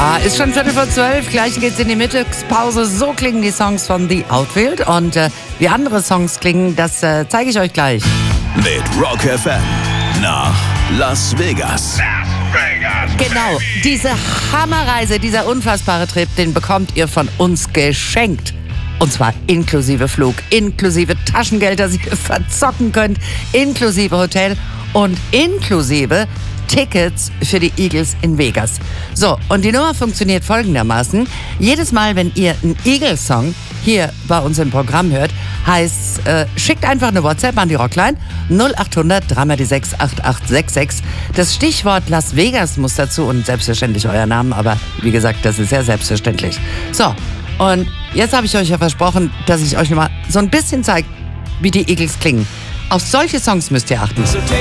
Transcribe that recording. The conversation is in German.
Ist schon 11:15, gleich geht's in die Mittagspause. So klingen die Songs von The Outfield. Und wie andere Songs klingen, das zeige ich euch gleich. Mit Rock FM nach Las Vegas. Genau, diese Hammerreise, dieser unfassbare Trip, den bekommt ihr von uns geschenkt. Und zwar inklusive Flug, inklusive Taschengeld, das ihr verzocken könnt, inklusive Hotel und inklusive Tickets für die Eagles in Vegas. So, und die Nummer funktioniert folgendermaßen. Jedes Mal, wenn ihr einen Eagles-Song hier bei uns im Programm hört, heißt schickt einfach eine WhatsApp an die Rockline 0800 3x6 8866. Das Stichwort Las Vegas muss dazu und selbstverständlich euer Name, aber wie gesagt, das ist ja selbstverständlich. So, und jetzt habe ich euch ja versprochen, dass ich euch nochmal so ein bisschen zeige, wie die Eagles klingen. Auf solche Songs müsst ihr achten.